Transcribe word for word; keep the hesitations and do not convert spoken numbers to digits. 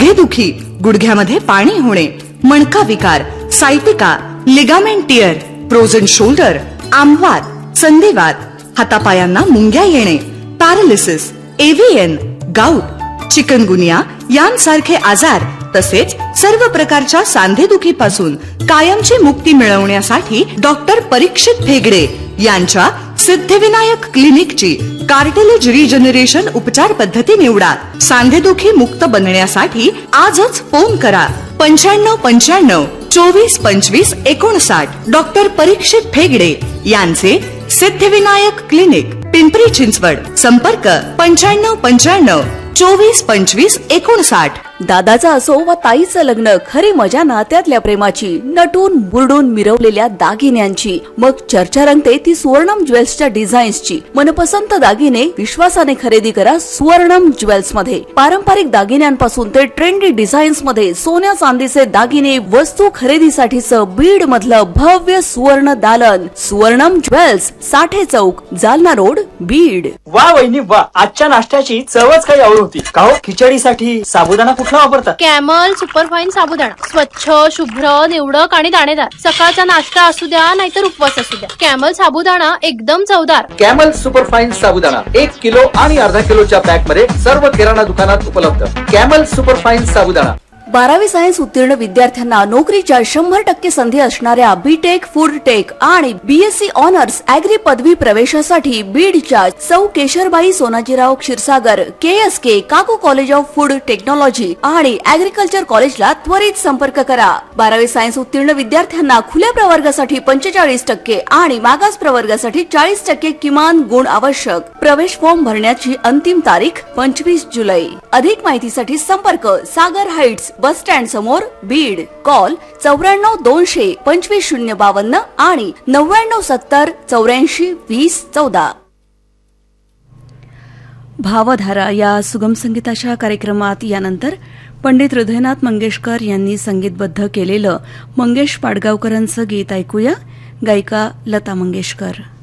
गुडघेदुखी, गुडघ्यामध्ये पाणी होणे, मणका विकार, sciatica, ligament tier, frozen shoulder, आमवात, संधिवात, हातापायांना मुंग्या येणे, पॅरालिसिस, एव्हीएन, गाऊट, चिकनगुनिया यांसारखे आजार तसेच सर्व प्रकारच्या सांधेदुखीपासून कायमची मुक्ती मिळवण्यासाठी डॉक्टर परीक्षित भेगडे यांच्या सिद्धिविनायक क्लिनिकची कार्टिलेज रिजनरेशन उपचार पद्धती निवडा. सांधेदुखी मुक्त बनण्यासाठी आजच फोन करा पंच्याण्णव पंच्याण्णव चोवीस पंचवीस एकोणसाठ. डॉक्टर परीक्षित भेगडे यांचे सिद्धिविनायक क्लिनिक, पिंपरी चिंचवड. संपर्क पंच्याण्णव पंच्याण्णव चोवीस पंचवीस एकोणसाठ. दादाचा असो व ताईचं लग्न, खरी मजा नात्यातल्या प्रेमाची, नटून मुरडून मिरवलेल्या दागिन्यांची. मग चर्चा रंगते ती सुवर्णम ज्वेल्सच्या डिझाईन्सची. मनपसंत दागिने विश्वासाने खरेदी करा सुवर्णम ज्वेल्स मध्ये. पारंपरिक दागिन्यांपासून ते ट्रेंडी डिझाईन्स मध्ये सोन्या चांदीचे दागिने, वस्तू खरेदीसाठीच बीड मधलं भव्य सुवर्ण दालन. सुवर्णम ज्वेल्स, साठे चौक, जालना रोड, बीड. वा वहिनी वा, आजच्या नाश्त्याची चवच काही और होती. का हो, खिचडीसाठी साबुदाणा कुठला वापरता? कॅमल सुपरफाईन साबुदाणा. स्वच्छ, शुभ्र, निवडक आणि दाणेदार. सकाळचा नाश्ता असू द्या नाहीतर उपवास असू द्या, कॅमल साबुदाणा एकदम चवदार. कॅमल सुपरफाईन साबुदाणा एक किलो आणि अर्धा किलोच्या पॅक मध्ये सर्व किराणा दुकानात उपलब्ध. कॅमल सुपरफाईन साबुदाणा. बारावी सायन्स उत्तीर्ण विद्यार्थ्यांना नोकरीच्या शंभर टक्के संधी असणाऱ्या बीटेक, फूड टेक आणि बीएससी ऑनर्स अॅग्री पदवी प्रवेशासाठी बीडच्या सौ केशरबाई सोनाजीराव क्षीरसागर केएसके काकू कॉलेज ऑफ फूड टेक्नॉलॉजी आणि अॅग्रिकल्चर कॉलेजला त्वरित संपर्क करा. बारावी सायन्स उत्तीर्ण विद्यार्थ्यांना खुल्या प्रवर्गासाठी पंचेचाळीस टक्के आणि मागास प्रवर्गासाठी चाळीस टक्के किमान गुण आवश्यक. प्रवेश फॉर्म भरण्याची अंतिम तारीख पंचवीस जुलै. अधिक माहितीसाठी संपर्क सागर हाइट्स बस स्टँड समोर, बीड. कॉल चौऱ्याण्णव दोनशे पंचवीस शून्य बावन्न आणि नव्याण्णव सत्तर चौऱ्याऐंशी वीस चौदा. भावधारा या सुगम संगीताच्या कार्यक्रमात यानंतर पंडित हृदयनाथ मंगेशकर यांनी संगीतबद्ध केलेलं मंगेश पाडगावकरांचं गीत ऐकूया. गायिका लता मंगेशकर.